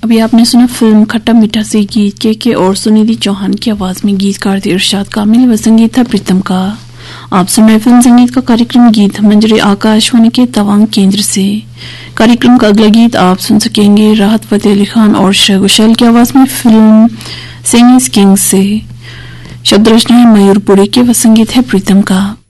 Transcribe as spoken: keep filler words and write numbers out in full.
अभी आपने सुना फिल्म खट्टा मीठा से गीत के के और सुनिधि चौहान की आवाज में गीतकार थे इरशाद कामिल व संगीत था प्रीतम का। आप सुन रहे फिल्म संगीत का कार्यक्रम गीत मंजरी आकाशवाणी के तवांग केंद्र से। कार्यक्रम का अगला गीत आप सुन सकेंगे राहत फतेह अली खान और श्रेया घोषाल की आवाज में फिल्म सिंग इज किंग से। शब्द रचना है मयूर पुरी के व संगीत है प्रीतम का।